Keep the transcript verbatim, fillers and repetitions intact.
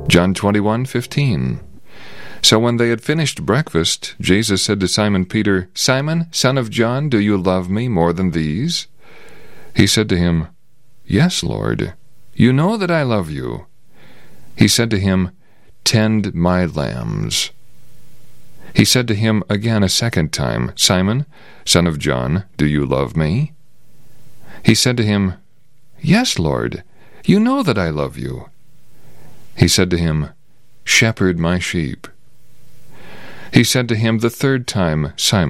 John twenty-one fifteen. So when they had finished breakfast, Jesus said to Simon Peter, Simon, son of John, do you love me more than these? He said to him, Yes, Lord, you know that I love you. He said to him, Tend my lambs. He said to him again a second time, Simon, son of John, do you love me? He said to him, Yes, Lord, you know that I love you. He said to him, Shepherd my sheep. He said to him the third time, Simon,